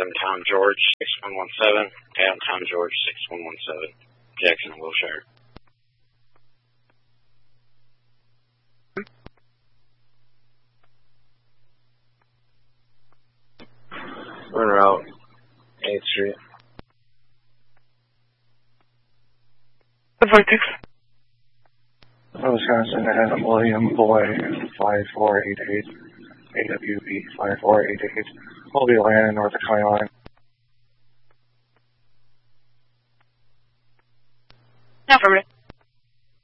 Tom George 6117, Tom George 6117, Jackson, Wilshire. En route, 8th Street. Wisconsin and William Boy 5488, AWB 5488, will be landing north of County Line. Affirmative.